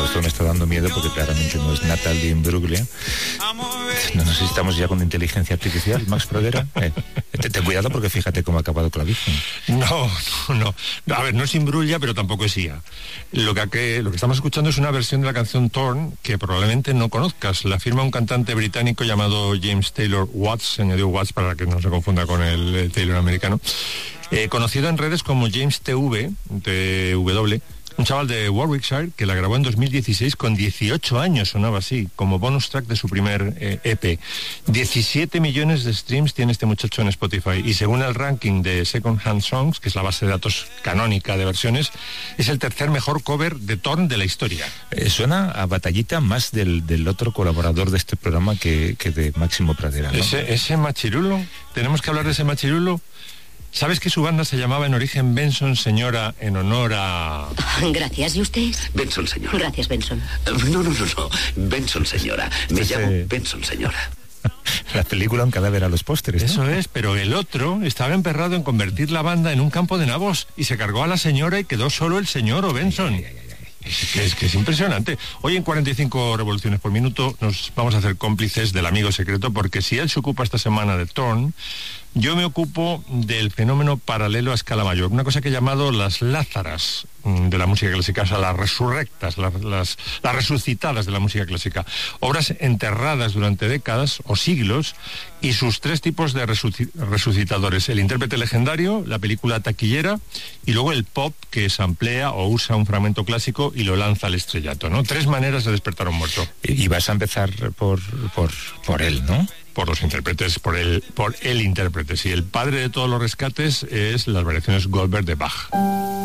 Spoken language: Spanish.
esto me está dando miedo porque claramente no es Natalie Imbruglia. No sé si estamos ya con inteligencia artificial, Max Prodera. Ten cuidado porque fíjate cómo ha acabado Clavijo. No. A ver, no es Imbruglia, pero tampoco es IA. Lo que estamos escuchando es una versión de la canción Torn que probablemente no conozcas. La firma un cantante británico llamado James Taylor Watts, añadió Watts para que no se confunda con el Taylor americano. Conocido en redes como James TV, un chaval de Warwickshire que la grabó en 2016 con 18 años, sonaba así, como bonus track de su primer EP. 17 millones de streams tiene este muchacho en Spotify y según el ranking de Second Hand Songs, que es la base de datos canónica de versiones, es el tercer mejor cover de Torn de la historia. Suena a batallita más del otro colaborador de este programa que de Máximo Pradera, ¿no? Ese machirulo, tenemos que hablar de ese machirulo. ¿Sabes que su banda se llamaba en origen Benson Señora en honor a...? Gracias, ¿y usted? Benson Señora. Gracias, Benson. No. Benson Señora. Me llamo Benson Señora. La película Un cadáver a los pósteres, ¿no? Eso es, pero el otro estaba emperrado en convertir la banda en un campo de nabos y se cargó a la señora y quedó solo el señor o Benson. Es que es impresionante. Hoy en 45 revoluciones por minuto nos vamos a hacer cómplices del amigo secreto, porque si él se ocupa esta semana de Torn, yo me ocupo del fenómeno paralelo a escala mayor, una cosa que he llamado las lázaras de la música clásica, o sea, las resurrectas, las resucitadas de la música clásica. Obras enterradas durante décadas o siglos y sus tres tipos de resucitadores: el intérprete legendario, la película taquillera y luego el pop que samplea o usa un fragmento clásico y lo lanza al estrellato, ¿no? Tres maneras de despertar a un muerto. Y vas a empezar por él, ¿no? Por los intérpretes, por el intérprete. Sí, el padre de todos los rescates es las variaciones Goldberg de Bach.